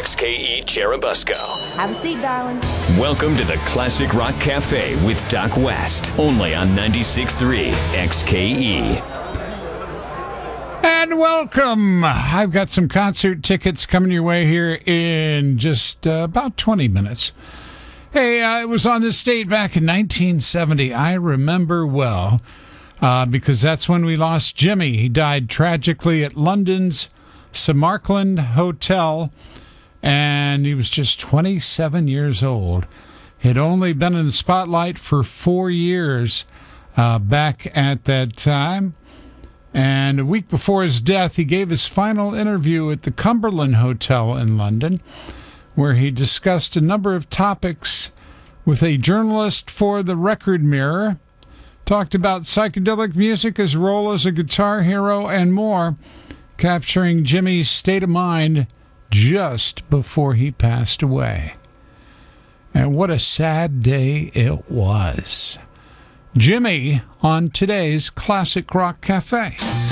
WXKE Cherubusco. Have a seat, darling. Welcome to the Classic Rock Cafe with Doc West, only on 96.3 XKE. And welcome. I've got some concert tickets coming your way here in just about 20 minutes. Hey, it was on this date back in 1970. I remember well because that's when we lost Jimmy. He died tragically at London's Samarkand Hotel, and he was just 27 years old. He'd only been in the spotlight for 4 years back at that time. And a week before his death, he gave his final interview at the Cumberland Hotel in London, where he discussed a number of topics with a journalist for the Record Mirror, talked about psychedelic music, his role as a guitar hero, and more, capturing Jimmy's state of mind just before he passed away. And what a sad day it was. Jimmy on today's Classic Rock Cafe.